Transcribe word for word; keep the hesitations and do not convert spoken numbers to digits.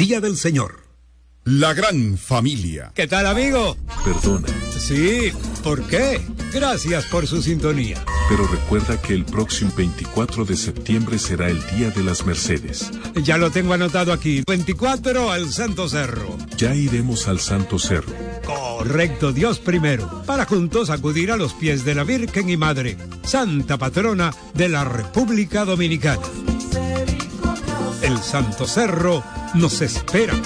Día del Señor. La gran familia. ¿Qué tal, amigo? Perdona. Sí, ¿por qué? Gracias por su sintonía. Pero recuerda que el próximo veinticuatro de septiembre será el Día de las Mercedes. Ya lo tengo anotado aquí. veinticuatro al Santo Cerro. Ya iremos al Santo Cerro. Correcto, Dios primero, para juntos acudir a los pies de la Virgen y Madre, Santa Patrona de la República Dominicana. El Santo Cerro nos espera.